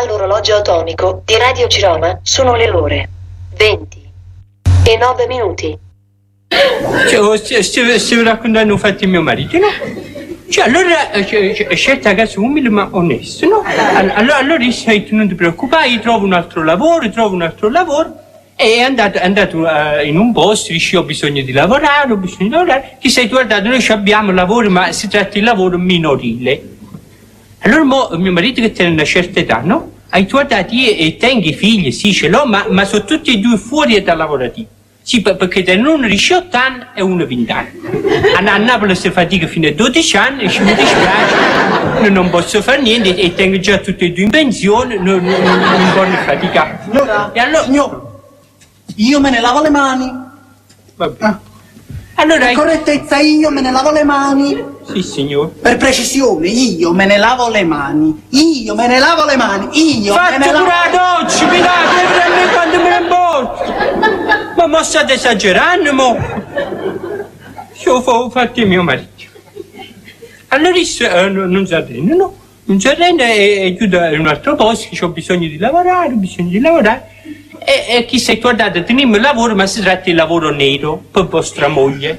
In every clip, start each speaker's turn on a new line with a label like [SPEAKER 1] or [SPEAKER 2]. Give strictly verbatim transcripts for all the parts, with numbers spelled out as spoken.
[SPEAKER 1] Dall'orologio atomico di Radio Ciroma sono le ore venti e nove minuti.
[SPEAKER 2] Cioè, stiamo, stiamo raccontando un fatto di mio marito, no? Cioè, allora, scelta a caso umile ma onesto, no? Allora, allora io non ti preoccupare, io trovo un altro lavoro, trovo un altro lavoro. E è andato, è andato uh, in un posto, dice ho bisogno di lavorare, ho bisogno di lavorare. Ti sei guardato, noi abbiamo lavoro, ma si tratta di lavoro minorile. Allora mo, mio marito che tiene una certa età, no? Hai guardato e tengo figli, sì ce l'ho, ma, ma sono tutti e due fuori da lavorativo. Sì, perché tengono uno diciotto anni e uno venti anni. A, a Napoli si fatica fino a dodici anni e ci mi dispiace, non posso fare niente e tengo già tutti e due in pensione, non, non, non voglio faticare.
[SPEAKER 3] Signora,
[SPEAKER 2] e allora,
[SPEAKER 3] signora, io me ne lavo le mani.
[SPEAKER 2] Vabbè.
[SPEAKER 3] Ah.
[SPEAKER 2] Allora,
[SPEAKER 3] per correttezza io me ne lavo le mani.
[SPEAKER 2] Sì, signor.
[SPEAKER 3] Per precisione, io me ne lavo le mani. Io me ne lavo le mani. Io
[SPEAKER 2] Fatto
[SPEAKER 3] me ne
[SPEAKER 2] pure
[SPEAKER 3] lavo...
[SPEAKER 2] la doccia, mi date a me quando me ne importa. Ma mo state esagerando, mo. Io ho fatto il mio marito. Allora eh, non si arrende, no? Non si arrende e, e chiude in un altro posto che ho bisogno di lavorare, ho bisogno di lavorare. E, e chi si è guardato, teniamo il lavoro, ma si tratta di lavoro nero per vostra moglie.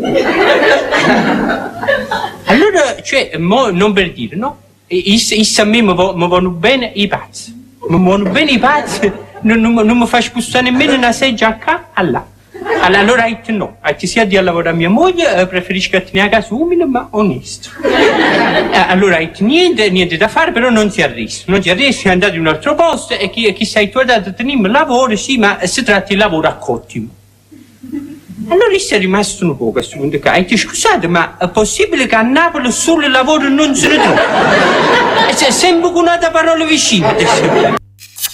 [SPEAKER 2] Allora, cioè, mo, non per dire, no? Issa a me mi vanno bene i pazzi. Mi vanno bene i pazzi, non, non, non mi faccio spostare nemmeno una seggia a qua, a là. Allora, hai detto no, hai detto sia di lavorare a mia moglie, preferisco tenere a casa umile ma onesto. Allora, hai detto niente, niente da fare, però non si arresta. Non si arresta, è andato in un altro posto e chi, chi sei guardato, teniamo lavoro, sì, ma si tratta di lavoro a cottimo. Allora si è rimasto un po' a questo punto qua. Hai detto, scusate, ma è possibile che a Napoli solo il lavoro non se ne trova? È sempre con una parola vicina.